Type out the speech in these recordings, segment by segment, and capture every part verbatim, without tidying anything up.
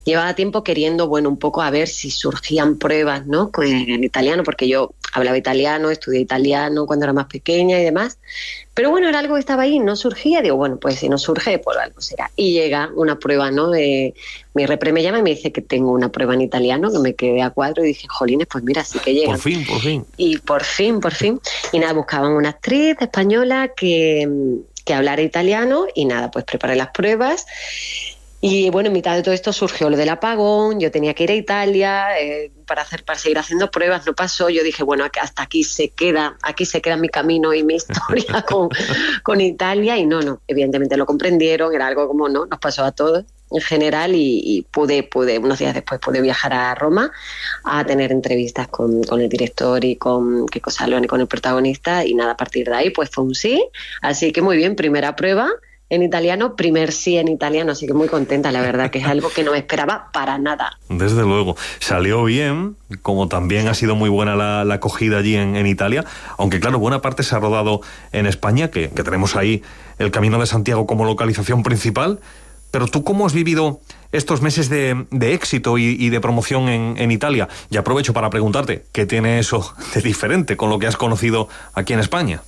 llevaba tiempo queriendo, bueno, un poco a ver si surgían pruebas, ¿no? Con el italiano, porque yo hablaba italiano, estudié italiano cuando era más pequeña y demás. Pero bueno, era algo que estaba ahí, no surgía. Digo, bueno, pues si no surge, pues algo será. Y llega una prueba, ¿no? De, mi repre me llama y me dice que tengo una prueba en italiano, que me quedé a cuadro y dije, jolines, pues mira, sí que llega. Por fin, por fin. Y por fin, por fin. Y nada, buscaban una actriz española que, que hablara italiano y nada, pues preparé las pruebas. Y bueno, en mitad de todo esto surgió lo del apagón, yo tenía que ir a Italia eh, para hacer para seguir haciendo pruebas, no pasó. Yo dije, bueno, hasta aquí se queda, aquí se queda mi camino y mi historia con, con Italia. Y no, no, evidentemente lo comprendieron, era algo como, no, nos pasó a todos en general y, y pude, pude, unos días después pude viajar a Roma a tener entrevistas con, con el director y con Kiko Salón y con el protagonista y nada, a partir de ahí pues fue un sí. Así que muy bien, primera prueba en italiano, primer sí en italiano, así que muy contenta, la verdad, que es algo que no me esperaba para nada. Desde luego, salió bien, como también ha sido muy buena la, la acogida allí en, en Italia, aunque claro, buena parte se ha rodado en España, que, que tenemos ahí el Camino de Santiago como localización principal, pero ¿tú cómo has vivido estos meses de, de éxito y, y de promoción en, en Italia? Y aprovecho para preguntarte, ¿qué tiene eso de diferente con lo que has conocido aquí en España?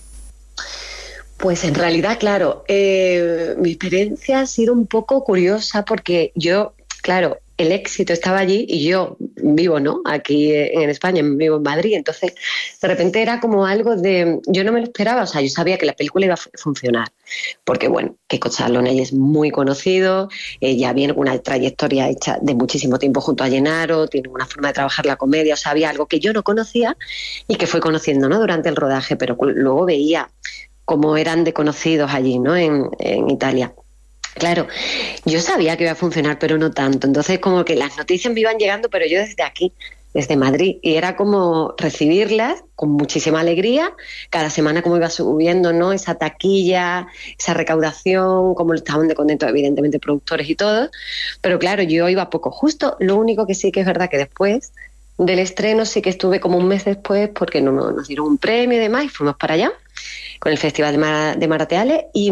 Pues en realidad, claro, eh, mi experiencia ha sido un poco curiosa porque yo, claro, el éxito estaba allí y yo vivo, ¿no? Aquí en España, vivo en Madrid, entonces de repente era como algo de... Yo no me lo esperaba, o sea, yo sabía que la película iba a funcionar, porque bueno, Kiko Salone es muy conocido, eh, ya viene una trayectoria hecha de muchísimo tiempo junto a Gennaro, tiene una forma de trabajar la comedia, o sea, había algo que yo no conocía y que fui conociendo, ¿no? Durante el rodaje, pero luego veía como eran de conocidos allí, ¿no? En, en Italia. Claro, yo sabía que iba a funcionar, pero no tanto. Entonces, como que las noticias me iban llegando, pero yo desde aquí, desde Madrid, y era como recibirlas con muchísima alegría. Cada semana como iba subiendo, ¿no? Esa taquilla, esa recaudación, como estaban de contentos, evidentemente, productores y todo. Pero claro, yo iba poco justo. Lo único que sí que es verdad que después del estreno sí que estuve como un mes después porque no, nos dieron un premio y demás y fuimos para allá con el Festival de, Mar, de Marateale y,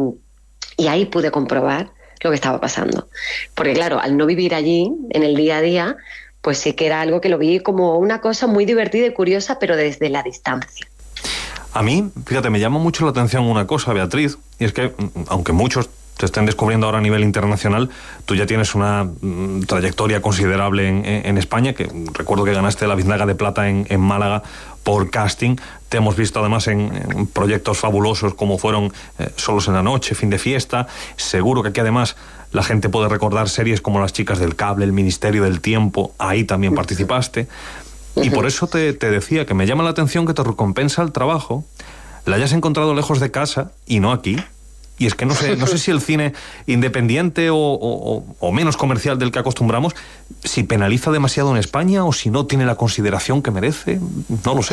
y ahí pude comprobar lo que estaba pasando. Porque claro, al no vivir allí en el día a día, pues sí que era algo que lo vi como una cosa muy divertida y curiosa, pero desde la distancia. A mí, fíjate, me llama mucho la atención una cosa, Beatriz, y es que, aunque muchos te estén descubriendo ahora a nivel internacional, tú ya tienes una mm, trayectoria considerable en, en, en España, que recuerdo que ganaste la Biznaga de Plata en, en Málaga por casting. Te hemos visto además en, en proyectos fabulosos como fueron eh, Solos en la Noche, Fin de Fiesta. Seguro que aquí además la gente puede recordar series como Las Chicas del Cable, El Ministerio del Tiempo, ahí también participaste. Y por eso te, te decía que me llama la atención que te recompensa el trabajo, la hayas encontrado lejos de casa y no aquí. Y es que no sé, no sé si el cine independiente o, o, o menos comercial del que acostumbramos, si penaliza demasiado en España o si no tiene la consideración que merece, no lo sé.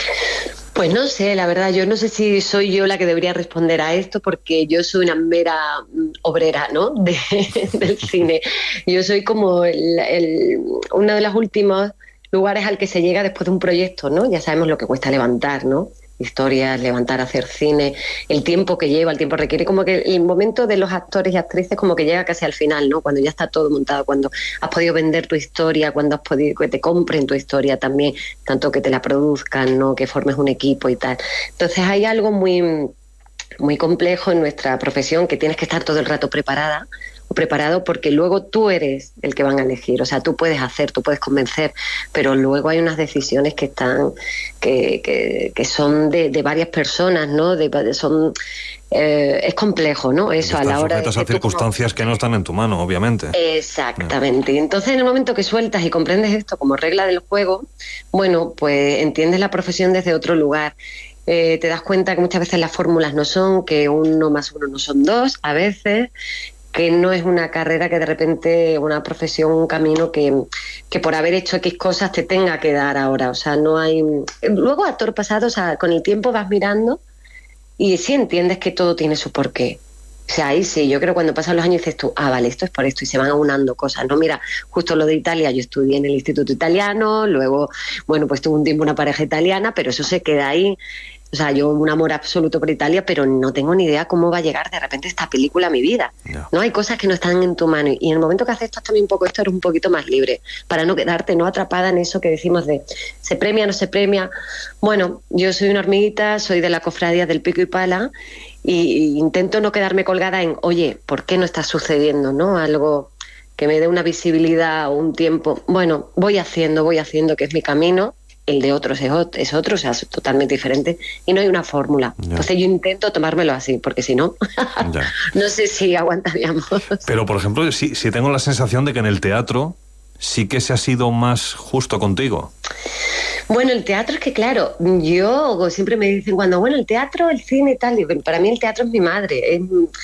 Pues no sé, la verdad, yo no sé si soy yo la que debería responder a esto porque yo soy una mera obrera, ¿no? De, del cine. Yo soy como el, el, uno de los últimos lugares al que se llega después de un proyecto, ¿no? Ya sabemos lo que cuesta levantar, ¿no? Historias, levantar, hacer cine, el tiempo que lleva, el tiempo requiere, como que el momento de los actores y actrices como que llega casi al final, ¿no? Cuando ya está todo montado, cuando has podido vender tu historia, cuando has podido que te compren tu historia también, tanto que te la produzcan, ¿no? Que formes un equipo y tal. Entonces hay algo muy, muy complejo en nuestra profesión, que tienes que estar todo el rato preparada o preparado, porque luego tú eres el que van a elegir, o sea, tú puedes hacer, tú puedes convencer, pero luego hay unas decisiones que están, que, que, que son de, de varias personas, ¿no? De, de, son eh, es complejo, ¿no? Eso a la hora de sujetas a circunstancias como... que no están en tu mano, obviamente. Exactamente. Y entonces en el momento que sueltas y comprendes esto como regla del juego, bueno, pues entiendes la profesión desde otro lugar. Eh, te das cuenta que muchas veces las fórmulas no son, que uno más uno no son dos, a veces, que no es una carrera que de repente, una profesión, un camino que, que por haber hecho X cosas te tenga que dar ahora. O sea, no hay... Luego, actor pasado, o sea, con el tiempo vas mirando y sí entiendes que todo tiene su porqué. O sea, ahí sí, yo creo que cuando pasan los años dices tú, ah, vale, esto es por esto, y se van aunando cosas, ¿no? Mira, justo lo de Italia, yo estudié en el Instituto Italiano, luego, bueno, pues tuve un tiempo una pareja italiana, pero eso se queda ahí. O sea, yo un amor absoluto por Italia, pero no tengo ni idea cómo va a llegar de repente esta película a mi vida. Yeah. No hay cosas que no están en tu mano. Y en el momento que aceptas también un poco esto, eres un poquito más libre, para no quedarte no atrapada en eso que decimos de se premia, no se premia. Bueno, yo soy una hormiguita, soy de la cofradía del pico y pala, y, y intento no quedarme colgada en, oye, ¿por qué no está sucediendo, no? Algo que me dé una visibilidad o un tiempo. Bueno, voy haciendo, voy haciendo, que es mi camino. El de otros es otro, es otro, o sea, es totalmente diferente y no hay una fórmula. Ya. Entonces yo intento tomármelo así, porque si no, no sé si aguantaríamos. Pero, por ejemplo, sí, sí tengo la sensación de que en el teatro sí que se ha sido más justo contigo. Bueno, el teatro es que, claro, yo siempre me dicen cuando, bueno, el teatro, el cine y tal, y para mí el teatro es mi madre, es,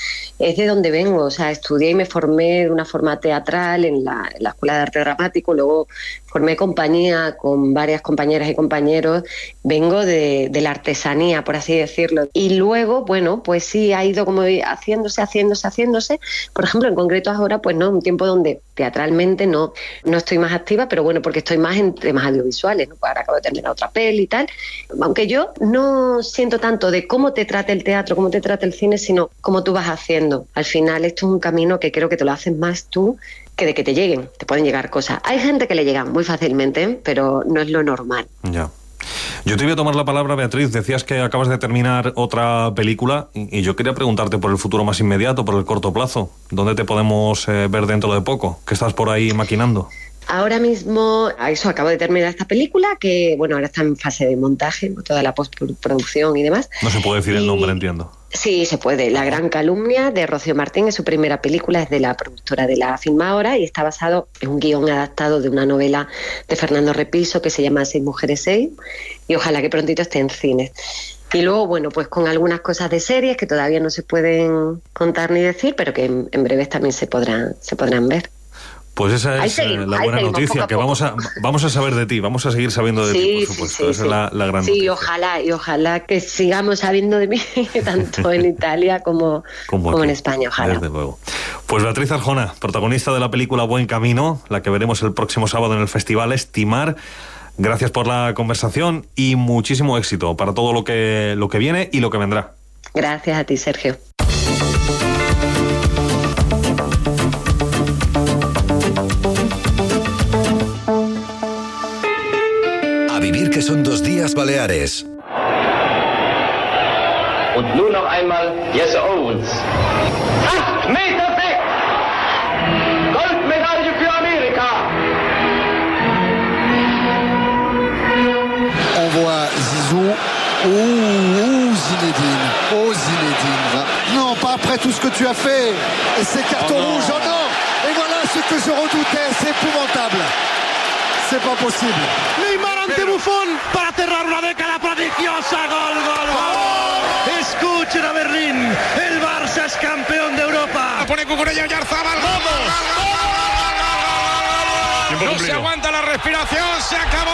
es de donde vengo, o sea, estudié y me formé de una forma teatral en la, en la Escuela de Arte Dramático, luego formé compañía con varias compañeras y compañeros, vengo de, de la artesanía, por así decirlo, y luego, bueno, pues sí, ha ido como haciéndose, haciéndose, haciéndose, por ejemplo, en concreto ahora, pues no, un tiempo donde teatralmente no, no estoy más activa, pero bueno, porque estoy más en temas audiovisuales, ¿no? Ahora acabo de terminar otra peli y tal, aunque yo no siento tanto de cómo te trata el teatro, cómo te trata el cine, sino cómo tú vas haciendo. Al final esto es un camino que creo que te lo haces más tú que de que te lleguen, te pueden llegar cosas. Hay gente que le llegan muy fácilmente, pero no es lo normal. Ya. Yo te voy a tomar la palabra, Beatriz. Decías que acabas de terminar otra película y yo quería preguntarte por el futuro más inmediato, por el corto plazo. ¿Dónde te podemos eh, ver dentro de poco? ¿Qué estás por ahí maquinando? Ahora mismo, a eso acabo de terminar esta película, que bueno, ahora está en fase de montaje, toda la postproducción y demás. No se puede decir y... el nombre, entiendo. Sí, se puede. La gran calumnia, de Rocío Martín, es su primera película, es de la productora de La Filmadora y está basado en un guión adaptado de una novela de Fernando Repiso que se llama Seis mujeres, seis, y ojalá que prontito esté en cines. Y luego, bueno, pues con algunas cosas de series que todavía no se pueden contar ni decir, pero que en, en breves también se podrán, se podrán ver. Pues esa es seguimos, la buena seguimos, noticia, que vamos a vamos a saber de ti, vamos a seguir sabiendo de sí, ti, por supuesto. Sí, sí, esa sí. es la, la gran sí, noticia. Sí, ojalá, y ojalá que sigamos sabiendo de mí, tanto en Italia como, como, como en España, ojalá. Desde luego. Pues Beatriz Arjona, protagonista de la película Buen Camino, la que veremos el próximo sábado en el Festival Estimar. Gracias por la conversación y muchísimo éxito para todo lo que, lo que viene y lo que vendrá. Gracias a ti, Sergio. Vivir que son dos días Baleares. Und nun noch einmal Jesse Owens. acht Meter weg! Goldmedaille für Amerika! On voit Zizou. Oh, oh Zinedine. Oh Zinedine. Non, pas après tout ce que tu as fait. Et ces cartons oh rouges, oh non! Et voilà ce que je redoutais, c'est épouvantable. C'est pas possible. Neymar ante Buffon para cerrar una década prodigiosa. Gol, gol, gol. Escuchen a Berlín. El Barça es campeón de Europa. La pone Cucurella y Arzabal. ¡Vamos! No se aguanta la respiración. Se acabó.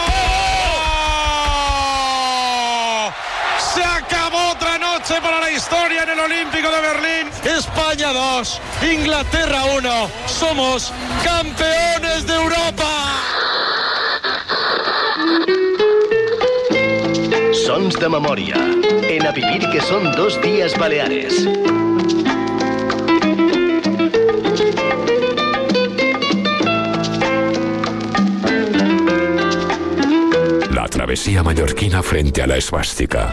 Se acabó otra noche para la historia en el Olímpico de Berlín. España dos, Inglaterra uno. Somos campeones de Europa. Sons de memòria. En A vivir que son dos días Baleares. La travesía mallorquina frente a la esvástica.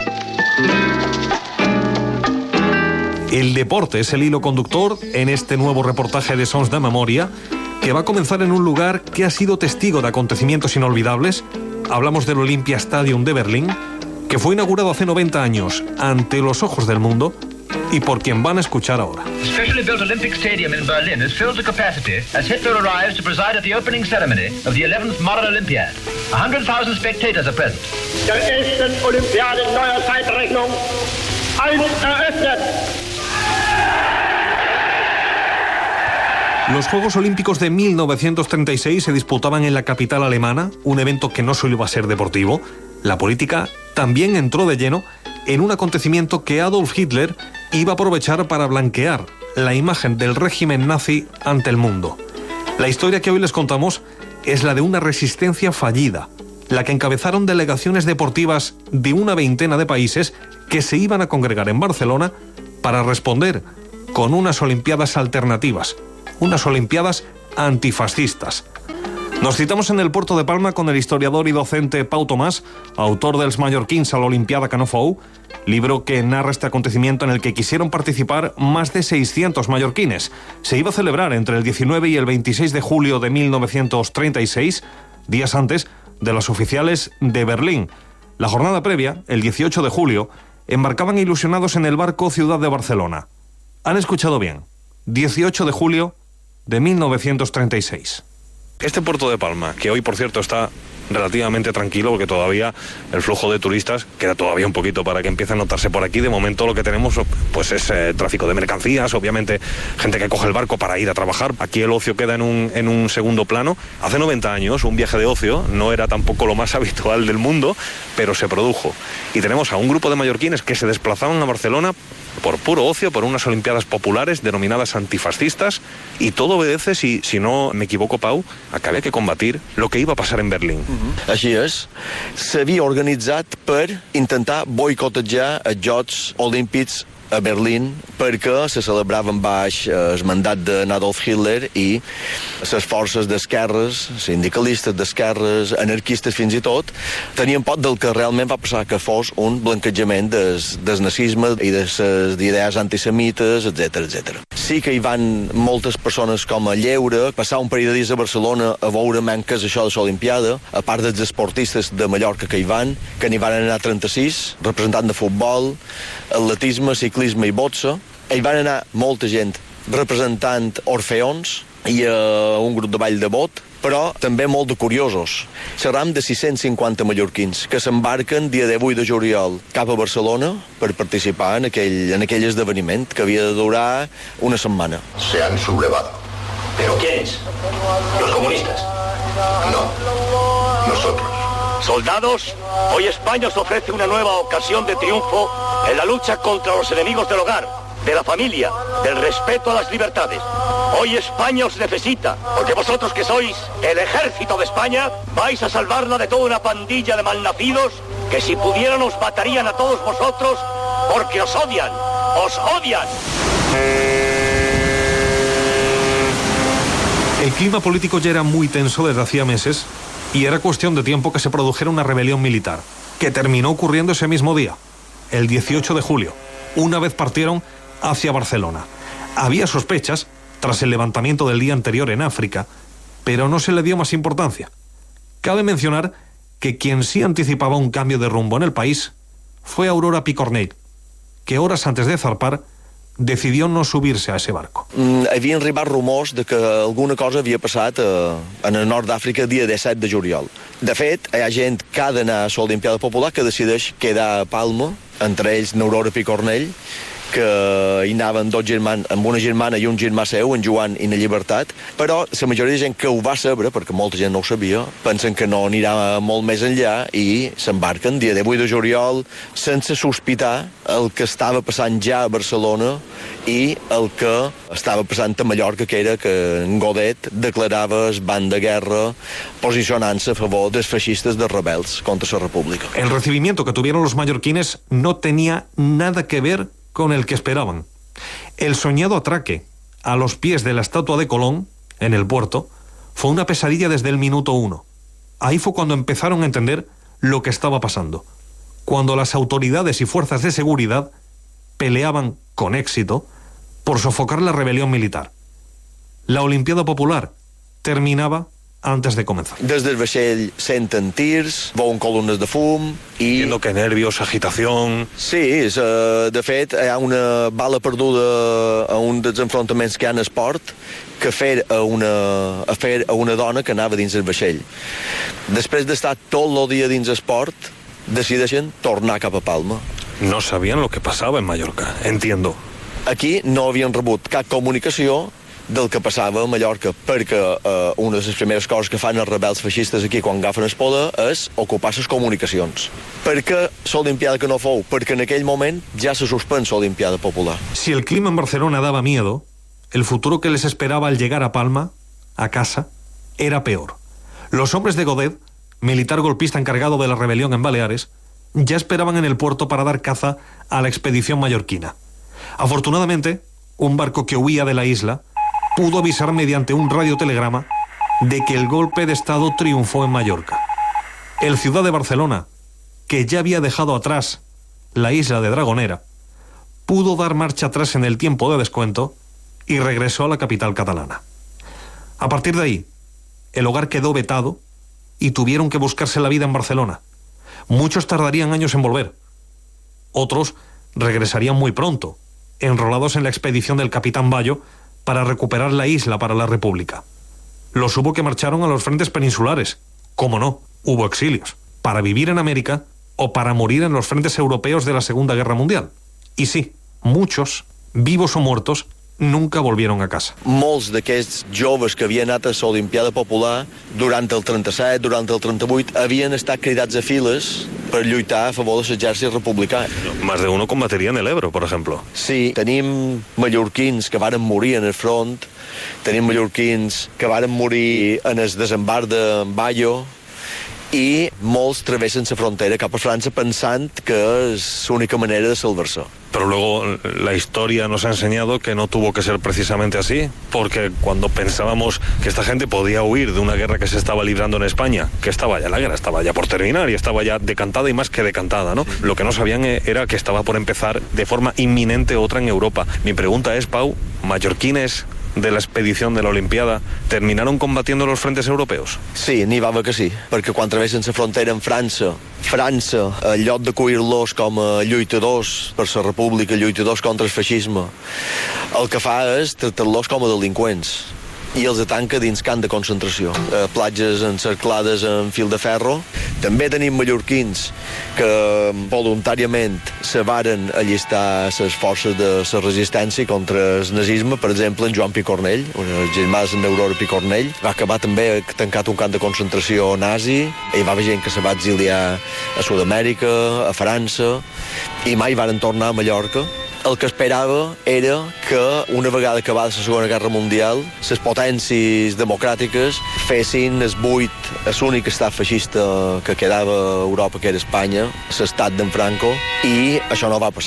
El deporte es el hilo conductor en este nuevo reportaje de Sons de Memòria, que va a comenzar en un lugar que ha sido testigo de acontecimientos inolvidables. Hablamos del Olympia Stadium de Berlín, que fue inaugurado hace noventa años ante los ojos del mundo y por quien van a escuchar ahora. The specially built Olympic Stadium in Berlin is filled to capacity as Hitler arrives to preside at the opening ceremony of the eleventh modern Olympiad. one hundred thousand spectators are present. Der ersten Olympiade in neuer Zeitrechnung. Eins eröffnet. Los Juegos Olímpicos de mil novecientos treinta y seis se disputaban en la capital alemana, un evento que no solo iba a ser deportivo. La política también entró de lleno en un acontecimiento que Adolf Hitler iba a aprovechar para blanquear la imagen del régimen nazi ante el mundo. La historia que hoy les contamos es la de una resistencia fallida, la que encabezaron delegaciones deportivas de una veintena de países que se iban a congregar en Barcelona para responder con unas Olimpiadas alternativas, unas Olimpiadas antifascistas. Nos citamos en el Puerto de Palma con el historiador y docente Pau Tomàs, autor dels mallorquins a l'Olimpiada que no fou, libro que narra este acontecimiento en el que quisieron participar más de seiscientos mallorquines. Se iba a celebrar entre el diecinueve y el veintiséis de julio de mil novecientos treinta y seis, días antes de las oficiales de Berlín. La jornada previa, el dieciocho de julio, embarcaban ilusionados en el barco Ciudad de Barcelona. Han escuchado bien, dieciocho de julio de mil novecientos treinta y seis. Este puerto de Palma, que hoy por cierto está relativamente tranquilo porque todavía el flujo de turistas queda todavía un poquito para que empiece a notarse por aquí. De momento lo que tenemos pues es eh, tráfico de mercancías, obviamente gente que coge el barco para ir a trabajar. Aquí el ocio queda en un, en un segundo plano. Hace noventa años un viaje de ocio no era tampoco lo más habitual del mundo, pero se produjo. Y tenemos a un grupo de mallorquines que se desplazaban a Barcelona por puro ocio, por unas Olimpiadas populares denominadas antifascistas, y todo obedece, si, si no me equivoco, Pau, a que había que combatir lo que iba a passar en Berlín. Mm-hmm. Així és. S'havia organitzat per intentar boicotejar els Jocs Olímpics a Berlín perquè se celebraven baix el mandat d'Adolf Hitler i les forces d'esquerres, sindicalistes d'esquerres, anarquistes fins i tot, tenien por del que realment va passar, que fos un blanquejament des, des nazisme i de les idees antisemites, etcètera, etcètera. Sí que hi van moltes persones com a lleure, passar un parell de dies a Barcelona a veure què és això de l'Olimpiada, a part dels esportistes de Mallorca que hi van, que n'hi van anar trenta-sis, representant de futbol, atletisme, ciclisme i boxa. Hi van anar molta gent representant orfeons i uh, un grup de ball de bot, però també molt de curiosos. Serem de sis-cents cinquanta mallorquins que s'embarquen dia divuit de juliol cap a Barcelona per participar en aquell, en aquell esdeveniment que havia de durar una setmana. Se han sublevado. ¿Pero quiénes? ¿Los comunistas? No, nosotros. Soldados, hoy España os ofrece una nueva ocasión de triunfo en la lucha contra los enemigos del hogar, de la familia, del respeto a las libertades. Hoy España os necesita, porque vosotros que sois el ejército de España, vais a salvarla de toda una pandilla de malnacidos que si pudieran os matarían a todos vosotros porque os odian, os odian. El clima político ya era muy tenso desde hacía meses y era cuestión de tiempo que se produjera una rebelión militar, que terminó ocurriendo ese mismo día, el dieciocho de julio, una vez partieron hacia Barcelona. Había sospechas tras el levantamiento del día anterior en África, pero no se le dio más importancia. Cabe mencionar que quien sí anticipaba un cambio de rumbo en el país fue Aurora Picornell, que horas antes de zarpar decidió no subirse a ese barco. Mm, havien arribat rumors de que alguna cosa havia passat eh, en el nord d'Àfrica el dia disset de juliol. De fet, hi ha gent que ha d'anar a l'Olimpiada Popular que decideix quedar a Palma, entre ells n'Aurora Picornell, que hi anaven dos germans, amb una germana i un germà seu, en Joan i na Llibertat, però la majoria de gent que ho va saber, perquè molta gent no ho sabia, pensen que no anirà molt més enllà i s'embarquen dia divuit de juliol sense sospitar el que estava passant ja a Barcelona i el que estava passant a Mallorca, que era que en Godet declarava el ban de guerra posicionant-se a favor dels feixistes dels rebels contra la República. El recibimiento que tuvieron los mallorquines no tenía nada que ver con el que esperaban. El soñado atraque a los pies de la estatua de Colón, en el puerto, fue una pesadilla desde el minuto uno. Ahí fue cuando empezaron a entender lo que estaba pasando. Cuando las autoridades y fuerzas de seguridad peleaban con éxito por sofocar la rebelión militar. La Olimpiada Popular terminaba antes de comenzar. Des del vaixell senten tirs, veuen columnes de fum i... Entiendo que nervios, agitación... Sí, és, uh, de fet, hi ha una bala perduda a un dels enfrontaments que hi ha en esport que fer a una, a fer a una dona que anava dins el vaixell. Després d'estar tot el dia dins esport, decideixen tornar cap a Palma. No sabían lo que pasaba en Mallorca, entiendo. Aquí no havien rebut cap comunicació del que passava a Mallorca, perquè eh, una de les primeres coses que fan els rebels feixistes aquí quan agafen el poder és ocupar les comunicacions. Per què l'Olimpiada que no fou? Perquè en aquell moment ja se suspèn l'Olimpiada Popular. Si el clima en Barcelona daba miedo, el futuro que les esperaba al llegar a Palma, a casa, era peor. Los hombres de Godet, militar golpista encargado de la rebelión en Baleares, ya esperaban en el puerto para dar caza a la expedición mallorquina. Afortunadamente, un barco que huía de la isla pudo avisar mediante un radiotelegrama de que el golpe de Estado triunfó en Mallorca. El Ciudad de Barcelona, que ya había dejado atrás la isla de Dragonera, pudo dar marcha atrás en el tiempo de descuento y regresó a la capital catalana. A partir de ahí, el hogar quedó vetado y tuvieron que buscarse la vida en Barcelona. Muchos tardarían años en volver. Otros regresarían muy pronto, enrolados en la expedición del capitán Bayo para recuperar la isla para la República. Los hubo que marcharon a los frentes peninsulares. Cómo no, hubo exilios, para vivir en América o para morir en los frentes europeos de la Segunda Guerra Mundial. I sí, muchos, vivos o muertos, nunca volvieron a casa. Molts d'aquests joves que havien anat a l'Olimpiada Popular durant el trenta-set, durant el trenta-vuit, havien estat cridats a files per lluitar a favor de l'exèrcit republicà. Más de uno combatería en el Ebro, por ejemplo. Sí, tenim mallorquins que varen morir en el front, tenim mallorquins que varen morir en el desembarc de Bayo, i molts travessen la frontera cap a França pensant que és l'única manera de salvar-se. Pero luego la historia nos ha enseñado que no tuvo que ser precisamente así, porque cuando pensábamos que esta gente podía huir de una guerra que se estaba librando en España, que estaba ya la guerra, estaba ya por terminar y estaba ya decantada y más que decantada, ¿no? Lo que no sabían era que estaba por empezar de forma inminente otra en Europa. Mi pregunta es, Pau, mallorquines de la expedición de la Olimpiada terminaron combatiendo los frentes europeos? Sí, n'hi va haver que sí, perquè quan travessen la frontera en França, França, en lloc d'acollir-los com a lluitadors per la república, lluitadors contra el feixisme, el que fa és tractar-los com a delinqüents i els tanca dins camp de concentració, eh, platges encerclades en fil de ferro. També tenim mallorquins que voluntàriament se varen allistar a les forces de la resistència contra el nazisme. Per exemple, en Joan Picornell, un dels germans d'Aurora Picornell, va acabar també tancat un camp de concentració nazi. Hi va haver gent que se va exiliar a Sud-amèrica, a França, i mai varen tornar a Mallorca. El que esperava era que, una vegada acabada la Segona Guerra Mundial, les potències democràtiques fessin el buit, l'únic estat feixista que quedava a Europa, que era Espanya, l'estat d'en Franco, i això no va passar.